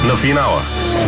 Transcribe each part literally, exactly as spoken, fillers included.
на финала.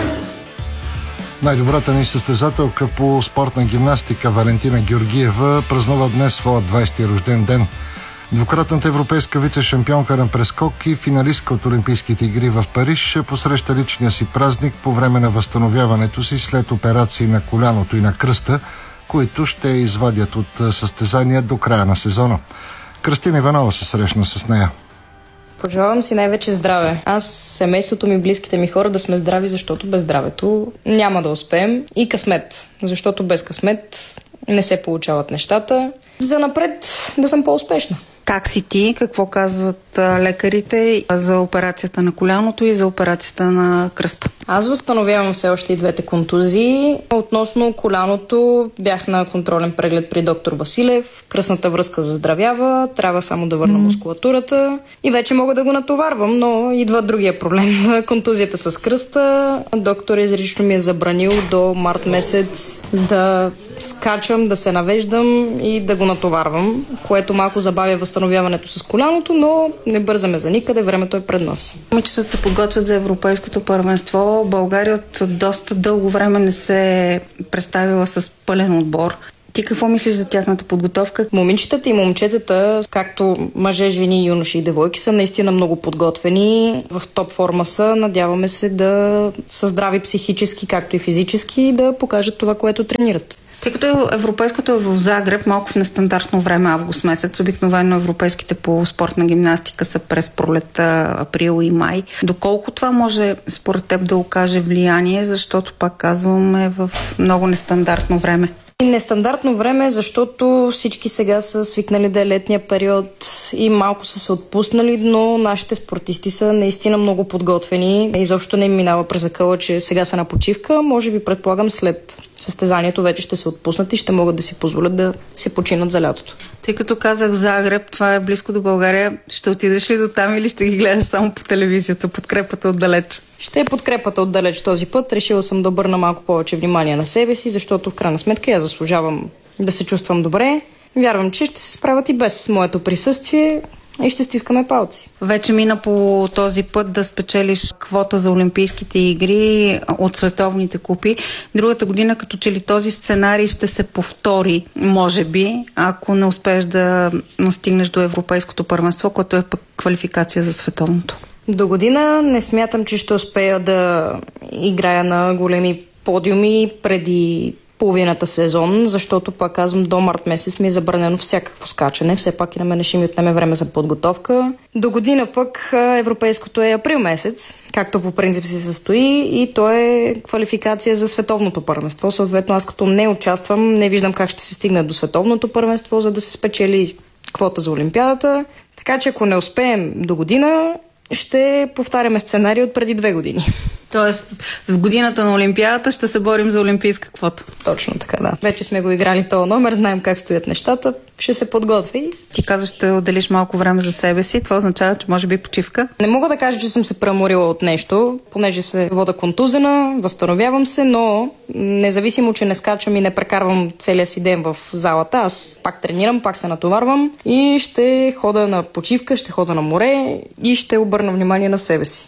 Най-добрата ни състезателка по спортна гимнастика Валентина Георгиева празнува днес своя двайсети рожден ден. Двукратната европейска вице-шампионка на прескок и финалистка от Олимпийските игри в Париж посреща личния си празник по време на възстановяването си след операции на коляното и на кръста, които ще извадят от състезания до края на сезона. Кръстина Иванова се срещна с нея. Пожелавам си най-вече здраве. Аз, семейството ми, близките ми хора да сме здрави, защото без здравето няма да успеем. И късмет, защото без късмет не се получават нещата. За напред да съм по-успешна. Как си ти? Какво казват лекарите за операцията на коляното и за операцията на кръста? Аз възстановявам все още и двете контузии. Относно коляното бях на контролен преглед при доктор Василев. Кръстната връзка заздравява, трябва само да върна мускулатурата и вече мога да го натоварвам, но идва другия проблем за контузията с кръста. Доктор изрично ми е забранил до март месец да скачам, да се навеждам и да го натоварвам, което малко забавя възстановяването с коляното, но не бързаме за никъде, времето е пред нас. Момичетата се подготвят за европейското първенство. България от доста дълго време не се е представила с пълен отбор. Ти какво мислиш за тяхната подготовка? Момичетата и момчетата, както мъже, жени, юноши и девойки, са наистина много подготвени. В топ форма са. Надяваме се да са здрави психически, както и физически, и да покажат това, което тренират. Тъй като европейското е в Загреб, малко в нестандартно време, август месец, обикновено европейските по спортна гимнастика са през пролета, април и май. Доколко това може според теб да окаже влияние, защото пак казваме в много нестандартно време? Нестандартно време, защото всички сега са свикнали да е летния период и малко са се отпуснали, но нашите спортисти са наистина много подготвени. Изобщо не им минава през акъла, че сега са на почивка. Може би, предполагам, след състезанието вече ще се отпуснат и ще могат да си позволят да си починат за лятото. Тъй като казах Загреб, това е близко до България, ще отидеш ли до там или ще ги гледаш само по телевизията, подкрепата отдалеч? Ще е подкрепата отдалеч този път. Решила съм да обърна малко повече внимание на себе си, защото в крайна сметка я заслужавам да се чувствам добре. Вярвам, че ще се справят и без моето присъствие и ще стискаме палци. Вече мина по този път да спечелиш квота за Олимпийските игри от световните купи. Другата година като че ли този сценарий ще се повтори, може би, ако не успееш да достигнеш до европейското първенство, което е пък квалификация за световното. До година не смятам, че ще успея да играя на големи подиуми преди половината сезон, защото пак казвам, до март месец ми е забранено всякакво скачане. Все пак и на мен ще ми отнеме време за подготовка. До година пък европейското е април месец, както по принцип се състои, и то е квалификация за световното първенство. Съответно, аз като не участвам, не виждам как ще се стигне до световното първенство, за да се спечели квота за Олимпиадата. Така че ако не успеем до година, ще повтаряме сценарий от преди две години. Тоест, в годината на Олимпиадата ще се борим за олимпийска квота. Точно така, да. Вече сме го играли този номер, знаем как стоят нещата, ще се подготви. Ти казаш, ще отделиш малко време за себе си, това означава, че може би почивка? Не мога да кажа, че съм се преуморила от нещо, понеже се вода контузена, възстановявам се, но независимо, че не скачам и не прекарвам целия си ден в залата, аз пак тренирам, пак се натоварвам и ще хода на почивка, ще хода на море и ще обърна внимание на себе си.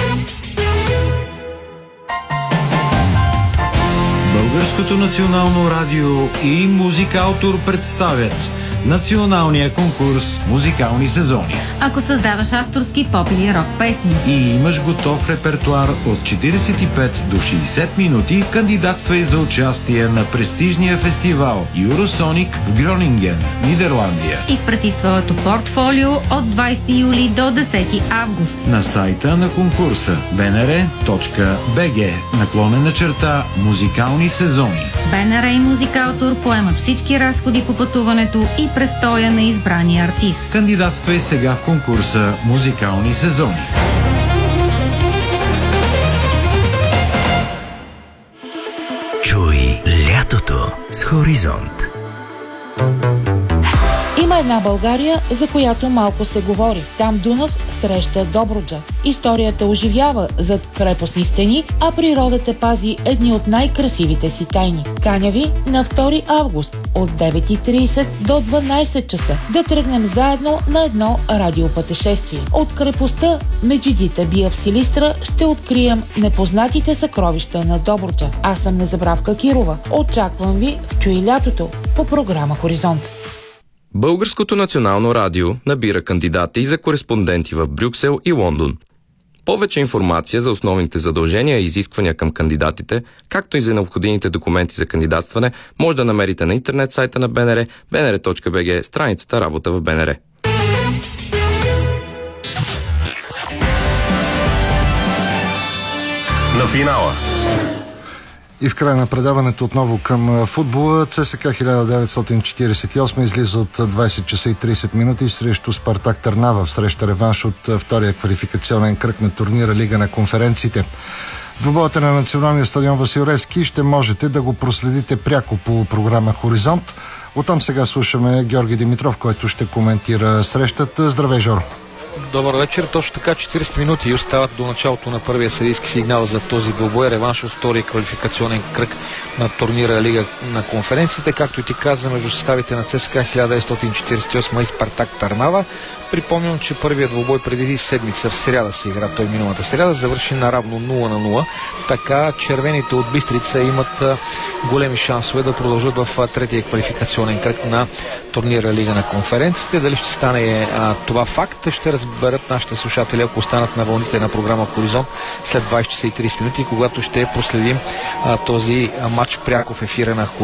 Българското национално радио и Музикаутор представят националния конкурс Музикални сезони. Ако създаваш авторски поп или рок песни и имаш готов репертуар от четиридесет и пет до шейсет минути, кандидатствай за участие на престижния фестивал Юросоник в Гронинген, Нидерландия. Изпрати своето портфолио от двайсети юли до десети август на сайта на конкурса би ен ар точка би джи наклонена черта Музикални сезони. Б Н Р и Музикаутор поемат всички разходи по пътуването и престоя на избрания артист. Кандидатствай сега в конкурса Музикални сезони. Чуй лятото с Хоризонт. Има една България, за която малко се говори. Там Дунав среща Добруджа. Историята оживява зад крепостни стени, а природата пази едни от най-красивите си тайни. Каня ви на втори август от девет и трийсет до дванайсет часа да тръгнем заедно на едно радиопътешествие. От крепостта Меджидита Бия в Силистра ще открием непознатите съкровища на Добруджа. Аз съм Незабравка Кирова. Очаквам ви в Чуй лятото по програма Хоризонт. Българското национално радио набира кандидати за кореспонденти в Брюксел и Лондон. Повече информация за основните задължения и изисквания към кандидатите, както и за необходимите документи за кандидатстване, може да намерите на интернет сайта на БНР, би ен ар точка би джи, страницата Работа в БНР. На финала. И в края на предаването отново към футбола. ЦСКА хиляда деветстотин четирийсет и осем излиза от двайсет часа и трийсет минути срещу Спартак Търнава в среща реванш от втория квалификационен кръг на турнира Лига на конференциите. В боята на националния стадион Васил Левски ще можете да го проследите пряко по програма Хоризонт. Оттам сега слушаме Георги Димитров, който ще коментира срещата. Здравей, Жоро! Добър вечер. Точно така, четирийсет минути остават до началото на първия серийски сигнал за този двубой. Реванш от втория квалификационен кръг на турнира Лига на конференциите. Както и ти каза, между съставите на ЦСКА хиляда деветстотин четирийсет и осем и Спартак Търнава. Припомням, че първият двубой преди седмица в сряда се игра, той миналата сряда, завърши наравно нула на нула. Така червените от Бистрица имат големи шансове да продължат в третия квалификационен кръг на турнира Лига на конференциите. Дали ще стане а, това факт, ще разберат нашите слушатели, ако останат на вълните на програма Хоризонт след двайсет часа и трийсет минути, когато ще проследим а, този а, матч пряко в ефира на Хоризонт.